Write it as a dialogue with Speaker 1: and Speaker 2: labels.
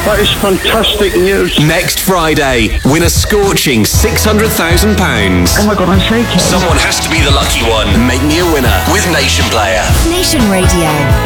Speaker 1: That is fantastic news.
Speaker 2: Next Friday, win a scorching £600,000.
Speaker 1: Oh my God, I'm shaking.
Speaker 2: Someone has to be the lucky one. Make me a winner with Nation Player.
Speaker 3: Nation Radio.